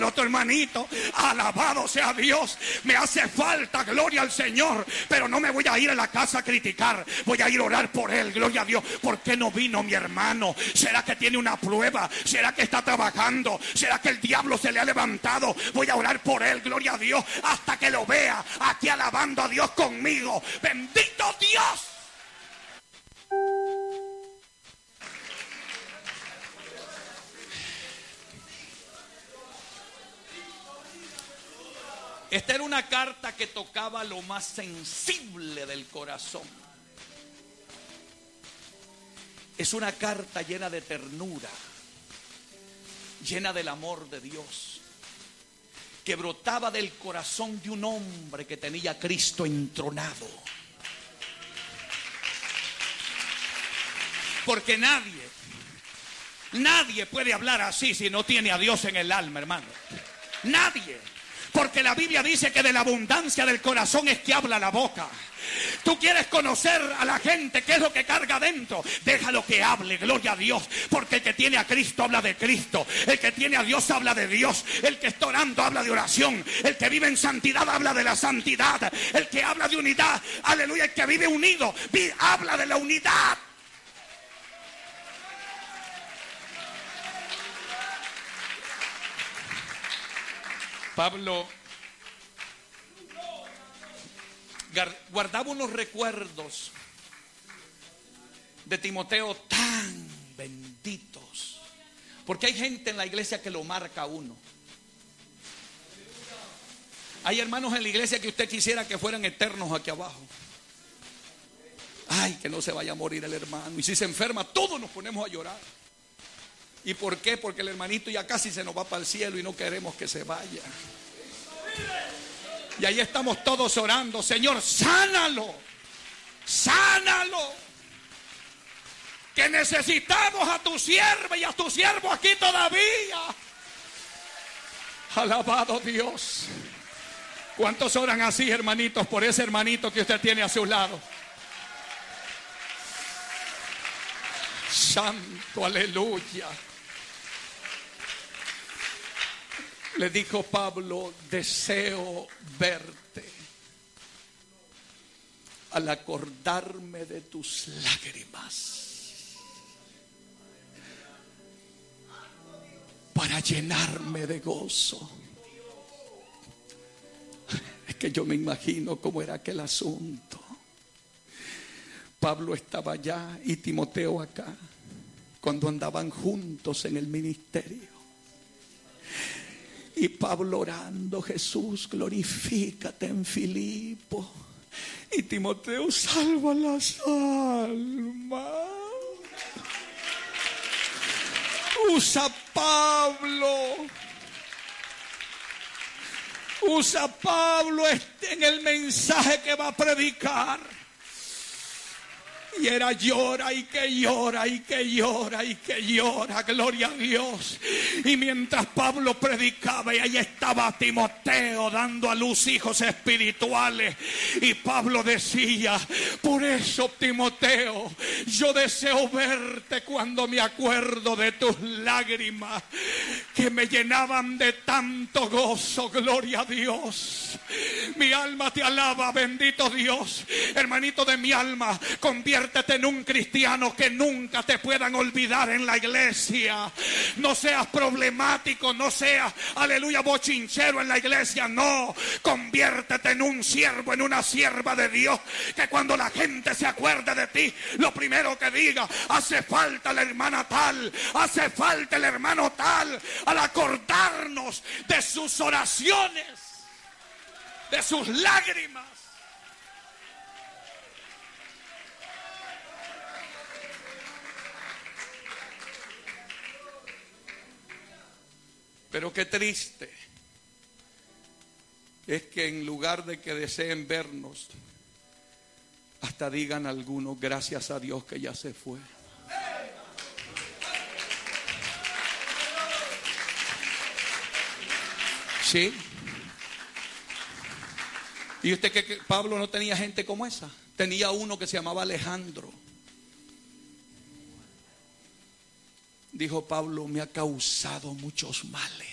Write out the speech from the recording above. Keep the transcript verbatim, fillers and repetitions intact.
Otro hermanito, alabado sea Dios, me hace falta, gloria al Señor, pero no me voy a ir a la casa a criticar, voy a ir a orar por él, gloria a Dios. ¿Por qué no vino mi hermano? ¿Será que tiene una prueba? ¿Será que está trabajando? ¿Será que el diablo se le ha levantado? Voy a orar por él, gloria a Dios, hasta que lo vea aquí alabando a Dios conmigo. Bendito Dios. Esta era una carta que tocaba lo más sensible del corazón. Es una carta llena de ternura, llena del amor de Dios, que brotaba del corazón de un hombre que tenía a Cristo entronado. Porque nadie, nadie puede hablar así si no tiene a Dios en el alma, hermano. Nadie. Porque la Biblia dice que de la abundancia del corazón es que habla la boca. Tú quieres conocer a la gente, qué es lo que carga dentro. Déjalo que hable, gloria a Dios. Porque el que tiene a Cristo habla de Cristo. El que tiene a Dios habla de Dios. El que está orando habla de oración. El que vive en santidad habla de la santidad. El que habla de unidad, aleluya, el que vive unido, habla de la unidad. Pablo guardaba unos recuerdos de Timoteo tan benditos, porque hay gente en la iglesia que lo marca a uno. Hay hermanos en la iglesia que usted quisiera que fueran eternos aquí abajo. Ay, que no se vaya a morir el hermano. Y si se enferma, todos nos ponemos a llorar. ¿Y por qué? Porque el hermanito ya casi se nos va para el cielo y no queremos que se vaya. Y ahí estamos todos orando: Señor, sánalo, sánalo, que necesitamos a tu sierva y a tu siervo aquí todavía. Alabado Dios. ¿Cuántos oran así, hermanitos, por ese hermanito que usted tiene a su lado? Santo, aleluya. Le dijo Pablo: deseo verte al acordarme de tus lágrimas, para llenarme de gozo. Es que yo me imagino cómo era aquel asunto. Pablo estaba allá y Timoteo acá, cuando andaban juntos en el ministerio. Y Pablo orando: Jesús, glorifícate en Filipo. Y Timoteo: salva las almas. Usa Pablo. Usa Pablo en el mensaje que va a predicar. Y era llora y que llora y que llora y que llora, gloria a Dios. Y mientras Pablo predicaba, y ahí estaba Timoteo dando a luz hijos espirituales. Y Pablo decía: por eso, Timoteo, yo deseo verte cuando me acuerdo de tus lágrimas, que me llenaban de tanto gozo, gloria a Dios. Mi alma te alaba, bendito Dios. Hermanito de mi alma, conviértete en un cristiano que nunca te puedan olvidar en la iglesia. No seas problemático, no seas, aleluya, bochinchero en la iglesia. No, conviértete en un siervo, en una sierva de Dios, que cuando la gente se acuerde de ti, lo primero que diga: hace falta la hermana tal, hace falta el hermano tal. Al acordarnos de sus oraciones, de sus lágrimas. Pero qué triste es que en lugar de que deseen vernos, hasta digan algunos: gracias a Dios que ya se fue. ¿Sí? ¿Y usted cree que Pablo no tenía gente como esa? Tenía uno que se llamaba Alejandro. Dijo Pablo: me ha causado muchos males.